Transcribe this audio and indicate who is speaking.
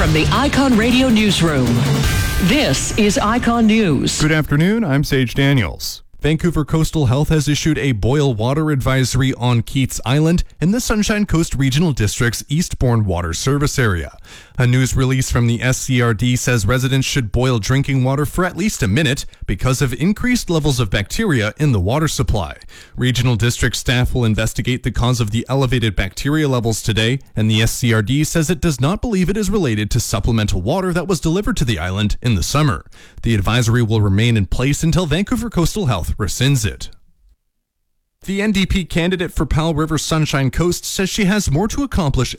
Speaker 1: from the Icon Radio Newsroom. This is Icon News.
Speaker 2: Good afternoon, I'm Sage Daniels. Vancouver Coastal Health has issued a boil water advisory on Keats Island in the Sunshine Coast Regional District's Eastbourne Water Service area. A news release from the SCRD says residents should boil drinking water for at least a minute because of increased levels of bacteria in the water supply. Regional District staff will investigate the cause of the elevated bacteria levels today, and the SCRD says it does not believe it is related to supplemental water that was delivered to the island in the summer. The advisory will remain in place until Vancouver Coastal Health rescinds it. The NDP candidate for Powell River Sunshine Coast says she has more to accomplish